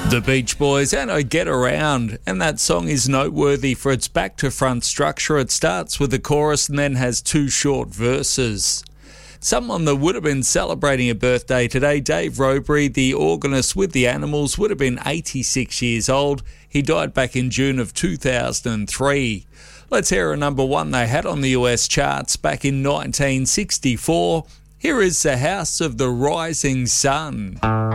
The Beach Boys and I Get Around, and that song is noteworthy for its back-to-front structure. It starts with a chorus and then has two short verses. Someone that would have been celebrating a birthday today, Dave Robury, the organist with the Animals, would have been 86 years old. He died back in June of 2003. Let's hear a number one they had on the US charts back in 1964. Here is The House of the Rising Sun.